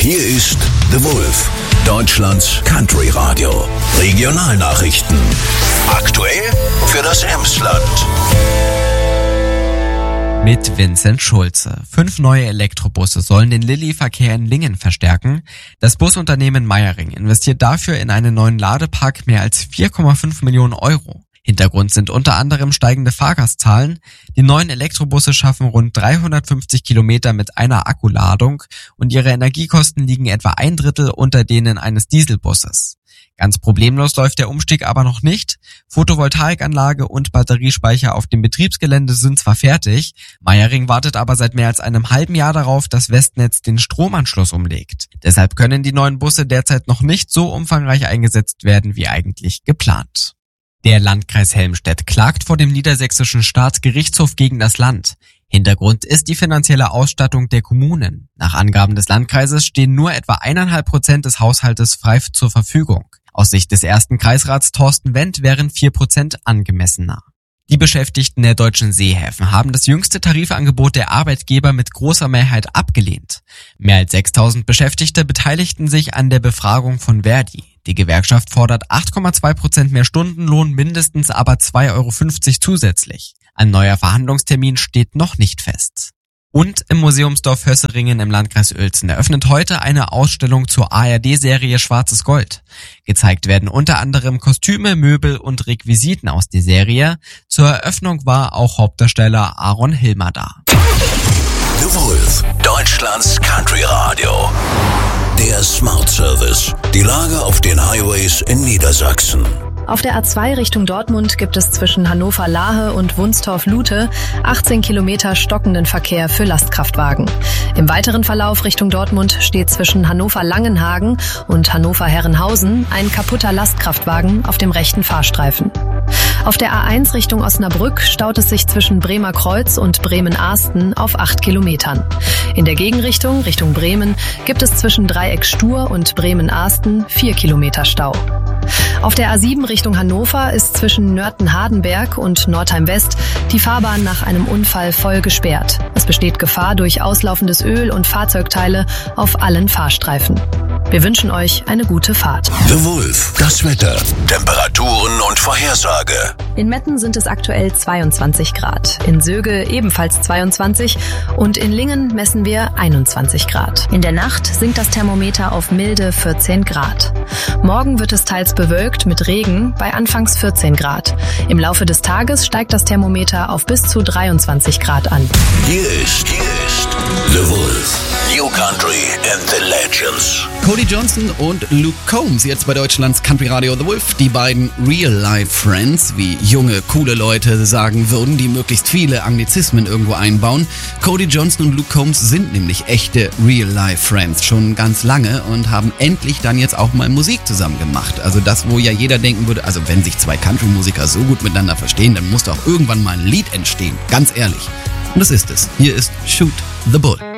Hier ist The Wolf, Deutschlands Country Radio. Regionalnachrichten. Aktuell für das Emsland. Mit Vincent Schulze. 5 neue Elektrobusse sollen den Lilly-Verkehr in Lingen verstärken. Das Busunternehmen Meyering investiert dafür in einen neuen Ladepark mehr als 4,5 Millionen Euro. Hintergrund sind unter anderem steigende Fahrgastzahlen. Die neuen Elektrobusse schaffen rund 350 Kilometer mit einer Akkuladung und ihre Energiekosten liegen etwa 1/3 unter denen eines Dieselbusses. Ganz problemlos läuft der Umstieg aber noch nicht. Photovoltaikanlage und Batteriespeicher auf dem Betriebsgelände sind zwar fertig, Meyering wartet aber seit mehr als einem halben Jahr darauf, dass Westnetz den Stromanschluss umlegt. Deshalb können die neuen Busse derzeit noch nicht so umfangreich eingesetzt werden wie eigentlich geplant. Der Landkreis Helmstedt klagt vor dem niedersächsischen Staatsgerichtshof gegen das Land. Hintergrund ist die finanzielle Ausstattung der Kommunen. Nach Angaben des Landkreises stehen nur etwa 1,5% des Haushaltes frei zur Verfügung. Aus Sicht des ersten Kreisrats Thorsten Wendt wären 4% angemessener. Die Beschäftigten der deutschen Seehäfen haben das jüngste Tarifangebot der Arbeitgeber mit großer Mehrheit abgelehnt. Mehr als 6.000 Beschäftigte beteiligten sich an der Befragung von Verdi. Die Gewerkschaft fordert 8,2% mehr Stundenlohn, mindestens aber 2,50 € zusätzlich. Ein neuer Verhandlungstermin steht noch nicht fest. Und im Museumsdorf Hösseringen im Landkreis Uelzen eröffnet heute eine Ausstellung zur ARD-Serie Schwarzes Gold. Gezeigt werden unter anderem Kostüme, Möbel und Requisiten aus der Serie. Zur Eröffnung war auch Hauptdarsteller Aaron Hilmer da. The Wolf, Deutschlands Country Radio. Der Smart Service. Die Lage auf den Highways in Niedersachsen. Auf der A2 Richtung Dortmund gibt es zwischen Hannover-Lahe und Wunstorf-Lute 18 Kilometer stockenden Verkehr für Lastkraftwagen. Im weiteren Verlauf Richtung Dortmund steht zwischen Hannover-Langenhagen und Hannover-Herrenhausen ein kaputter Lastkraftwagen auf dem rechten Fahrstreifen. Auf der A1 Richtung Osnabrück staut es sich zwischen Bremer Kreuz und Bremen-Ahsten auf 8 Kilometern. In der Gegenrichtung, Richtung Bremen, gibt es zwischen Dreieck Stur und Bremen-Ahsten 4 Kilometer Stau. Auf der A7 Richtung Hannover ist zwischen Nörten-Hardenberg und Nordheim-West die Fahrbahn nach einem Unfall voll gesperrt. Es besteht Gefahr durch auslaufendes Öl und Fahrzeugteile auf allen Fahrstreifen. Wir wünschen euch eine gute Fahrt. The Wolf, das Wetter, Temperaturen und Vorhersage. In Metten sind es aktuell 22 Grad, in Söge ebenfalls 22 und in Lingen messen wir 21 Grad. In der Nacht sinkt das Thermometer auf milde 14 Grad. Morgen wird es teils bewölkt mit Regen bei anfangs 14 Grad. Im Laufe des Tages steigt das Thermometer auf bis zu 23 Grad an. Hier ist The Wolf, New Country and the Legends. Cody Johnson und Luke Combs, jetzt bei Deutschlands Country Radio The Wolf, die beiden Real-Life-Friends, wie junge, coole Leute sagen würden, die möglichst viele Anglizismen irgendwo einbauen. Cody Johnson und Luke Combs sind nämlich echte Real-Life-Friends schon ganz lange und haben endlich dann jetzt auch mal Musik zusammen gemacht. Also das, wo ja jeder denken würde, also wenn sich zwei Country-Musiker so gut miteinander verstehen, dann muss doch irgendwann mal ein Lied entstehen, ganz ehrlich. Und das ist es. Hier ist Shoot the Bull.